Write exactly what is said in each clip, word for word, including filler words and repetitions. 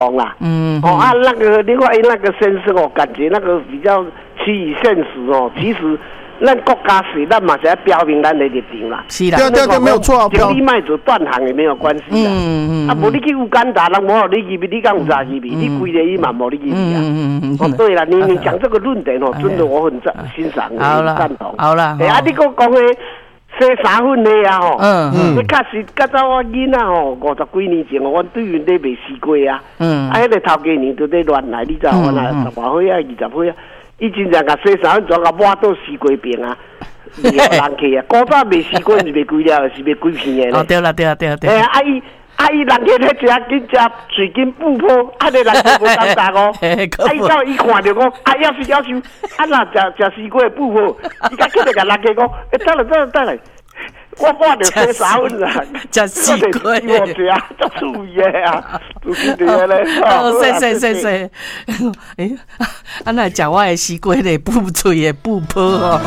啦。嗯。哦啊，那个另外那个先生哦，感觉那个比较趋于现实哦。其实，咱国家是咱嘛是要标明咱的立场啦。 是啦。 对对对，没有错。经理卖走断行也没有关系啦。嗯嗯。啊，无你去乌干达，人无互你入去，你敢有啥入去？你规个伊嘛无你入去啊。嗯嗯嗯。哦，对了，你你讲这个论点哦，真的我很赞欣赏，很赞同。 好啦。 哎啊，你讲讲诶。洗衫粉的啊吼，嗯嗯，你确实，较早我囡仔吼，五十几年前，我对面咧卖西瓜啊，嗯，啊，迄个头家娘都咧乱来，你知我那十外岁啊，二十岁啊，伊真正甲洗衫粉装甲抹到西瓜饼啊，人客啊，古早卖西瓜是卖几了，是卖几片的。 哦，对啦，对啦，对啦，对。 哎，啊伊啊伊人客咧食紧食嘴紧布破，啊个人客无感觉哦，啊伊到伊看着讲，啊要是要求，啊若食食西瓜布破，伊甲起来甲人客讲，哎，等来等来等来。我我着洗衫粉啦， 食西瓜， 我食足趣味的啊，就是这个咧。 哦，谢谢谢谢。诶，啊那食我的西瓜咧，布脆的布破哦。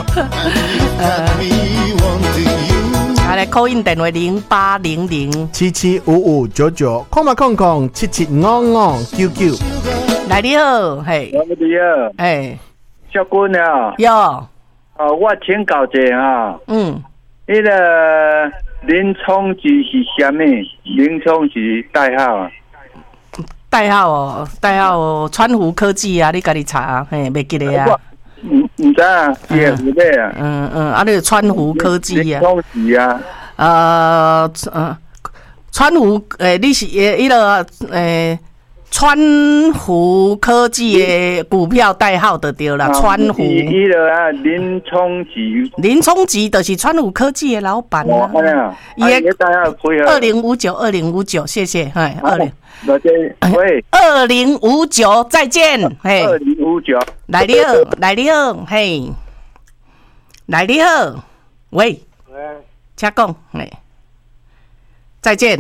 啊来 call in 电话零八零零七七五五九九，空嘛空空七七五五九九。 来你好，嘿。 你好， 哎， 小姑娘。 有。 哦，我请教一下哈。 嗯。 那个林冲基是什么？林冲是代号啊？ 代号哦，代号哦，川湖科技啊，你家己查啊，嘿，袂记得啊？ 唔唔知啊，是湖的啊。 嗯嗯，啊，那个川湖科技啊。 林冲是啊。 呃呃，川湖诶，你是诶，迄个诶。川湖科技的股票代号就对了，川湖。 伊个啊，林冲吉。 林冲吉就是川湖科技的老板啊。 伊个代号配合。 二零五九二零五九，谢谢，哎，二零。 喂。 二零五九，再见，嘿。 二零五九。 来你好，来你好，嘿。来你好，喂。喂。请讲，嘿。再见。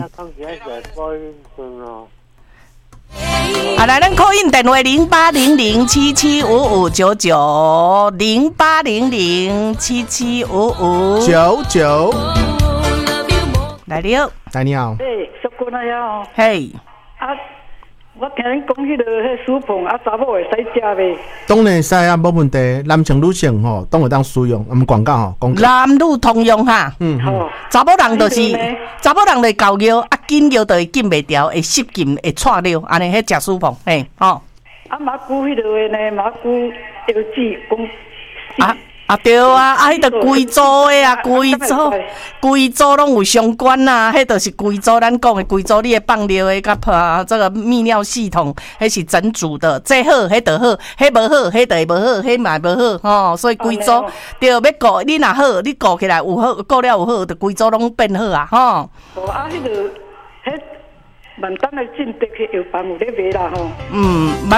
啊，来，咱 call in 电话零八零零七七五五九九零八零零七七五五九九。 来你好， 来你好。 嘿，小姑娘呀。 嘿。 啊，我听恁讲迄个迄薯碰啊，查某会使食袂？ 当然会使啊，无问题。男性女性吼，当会当使用，我们广告吼，广告。 男女通用哈。嗯。好。查某人就是查某人就搞药，啊紧药就会紧袂掉，会失禁，会错尿，安尼迄食薯碰，嘿，吼。 啊，马古迄个呢，马古药剂讲。 啊。啊对啊，啊，迄个规组的啊，规组，规组拢有相关呐，迄就是规组，咱讲的规组，你的放尿的甲啊，这个泌尿系统，迄是整组的，这好，迄就好，迄无好，迄就会无好，迄嘛无好，吼，所以规组对，要顾你若好，你顾起来有好，顾了有好，就规组拢变好啊，吼。 哦，啊，迄个，迄万丹的进得去药房有咧卖啦，吼。 嗯。